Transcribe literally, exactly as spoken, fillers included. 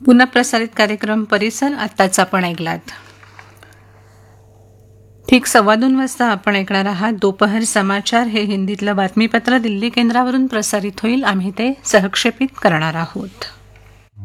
पुन्हा प्रसारित कार्यक्रम परिसर आत्ताच आपण ऐकलात. ठीक सव्वा दोन वाजता आपण ऐकणार आहात दोपहर समाचार. हे हिंदीतलं बातमीपत्र दिल्ली केंद्रावरून प्रसारित होईल. आम्ही ते सहक्षेपित करणार आहोत.